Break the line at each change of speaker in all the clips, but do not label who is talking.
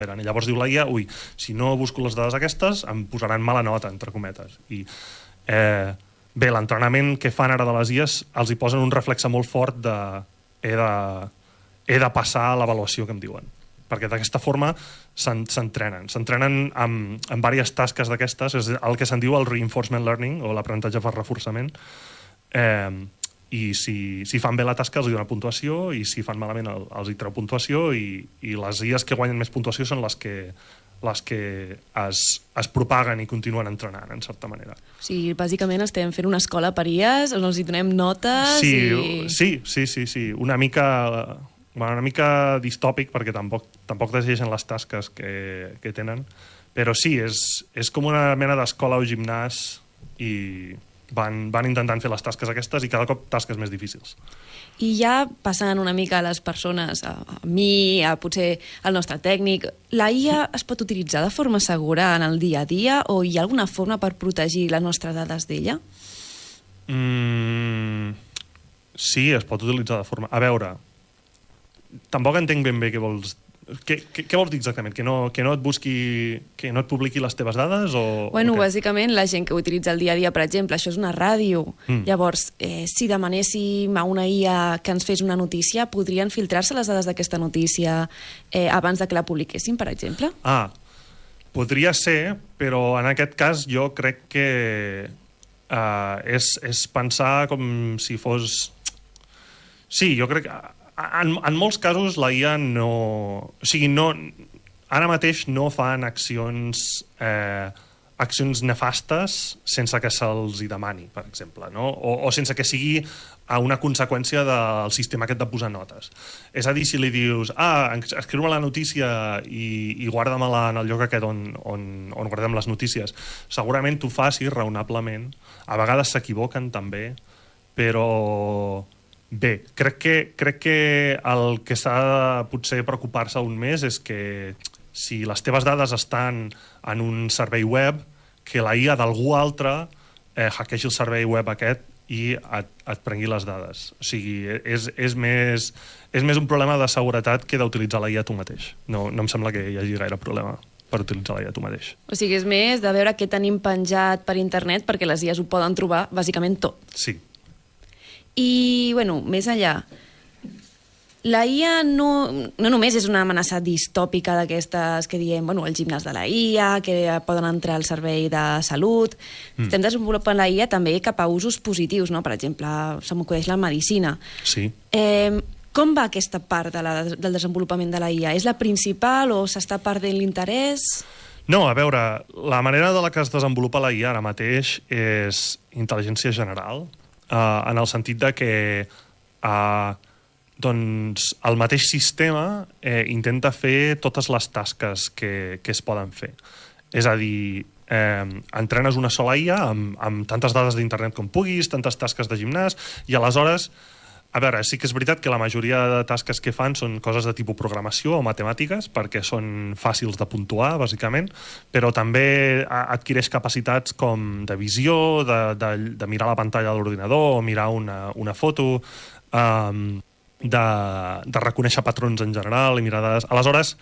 I llavors diu la IA, si no busco les dades aquestes, em posaran mala nota, entre cometes. I bé, l'entrenament que fan ara de les IAs els hi posen un reflexe molt fort de he de passar l'avaluació que em diuen. Perquè d'aquesta forma s'entrenen. S'entrenen en diverses tasques d'aquestes, és el que se'n diu el reinforcement learning, o l'aprenentatge per reforçament, i si fan bé la tasca els hi dona puntuació, i si fan malament els hi treu puntuació, i les IAs que guanyen més puntuació són les que es propaguen i continuen entrenant, en certa manera.
O sigui, bàsicament estem fent una escola per IAs, on els hi donem notes
Sí. Una mica distòpic, perquè tampoc decideixen les tasques que tenen, però sí, és com una mena d'escola o gimnàs i van intentant fer les tasques aquestes i cada cop tasques més difícils.
I ja passant una mica a les persones, a mi, a potser al nostre tècnic, la IA es pot utilitzar de forma segura en el dia a dia o hi ha alguna forma per protegir les nostres dades d'ella?
Sí, es pot utilitzar de forma... A veure, tampoc entenc ben bé què vols... Què vols dir exactament? Que no et busqui... Que no et publiqui les teves dades?
Bueno, bàsicament la gent que utilitza el dia a dia, per exemple, això és una ràdio. Llavors, si demanéssim a una IA que ens fes una notícia, podrien filtrar-se les dades d'aquesta notícia abans de que la publiquéssim, per exemple?
Podria ser, però en aquest cas jo crec que és pensar com si fos... Sí, jo crec que... En molts casos la IA no... O sigui, ara mateix no fan accions nefastes sense que se'ls hi demani, per exemple, no? O sense que sigui una conseqüència del sistema aquest de posar notes. És a dir, si li dius escriu-me la notícia i guarda-me-la en el lloc aquest on guardem les notícies, segurament t'ho faci raonablement. A vegades s'equivoquen també, però... Bé, crec que el que s'ha de potser preocupar-se un més és que si les teves dades estan en un servei web, que la IA d'algú altre hackeji el servei web aquest i et prengui les dades. O sigui, és més un problema de seguretat que d'utilitzar la IA tu mateix. No em sembla que hi hagi gaire problema per utilitzar la IA tu mateix.
O sigui, és més de veure què tenim penjat per internet perquè les IAs ho poden trobar bàsicament tot.
Sí.
I, bueno, més enllà, la IA no només és una amenaça distòpica d'aquestes que diem, bueno, el gimnàs de la IA, que poden entrar al servei de salut. Estem desenvolupant la IA també cap a usos positius, no? Per exemple, se m'acudeix la medicina.
Sí.
Com va aquesta part del desenvolupament de la IA? És la principal o s'està perdent l'interès?
No, a veure, la manera de la que es desenvolupa la IA ara mateix és intel·ligència general, en el sentit de que doncs el mateix sistema intenta fer totes les tasques que es poden fer. És a dir, entrenes una sola IA amb tantes dades d'internet com puguis, tantes tasques de gimnàs, i aleshores, a veure, sí que és veritat que la majoria de tasques que fan són coses de tipus programació o matemàtiques, perquè són fàcils de puntuar, bàsicament, però també adquireix capacitats com de visió, de mirar la pantalla de l'ordinador o mirar una foto, de reconèixer patrons en general i mirar dades. Aleshores,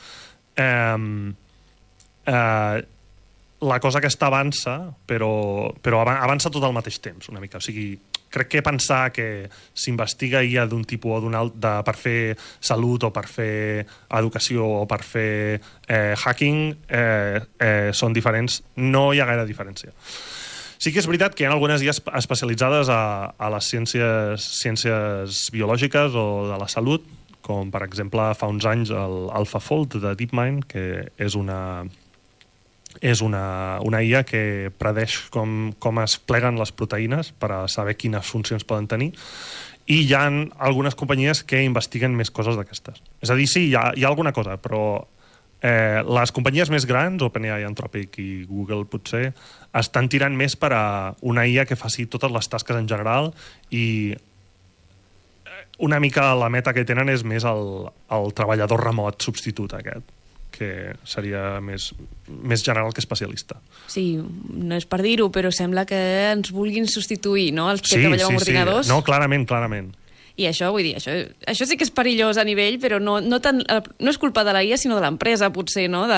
la cosa aquesta avança, però avança tot al mateix temps, una mica. O sigui, crec que pensar que s'investiga IA d'un tipus o d'un altre per fer salut o per fer educació o per fer hacking són diferents. No hi ha gaire diferència. Sí que és veritat que hi ha algunes IAs especialitzades a les ciències biològiques o de la salut, com per exemple fa uns anys el AlphaFold de DeepMind, que és una IA que predeix com es pleguen les proteïnes per a saber quines funcions poden tenir, i hi ha algunes companyies que investiguen més coses d'aquestes. És a dir, sí, hi ha alguna cosa, però les companyies més grans, OpenAI, Anthropic i Google potser, estan tirant més per a una IA que faci totes les tasques en general, i una mica la meta que tenen és més el treballador remot substitut aquest, que seria més general que especialista.
Sí, no és per dir-ho, però sembla que ens vulguin substituir, no?, els que treballem amb ordinadors.
Sí. No, clarament.
I això, vull dir, això sí que és perillós a nivell, però no és culpa de la IA, sinó de l'empresa, potser, no?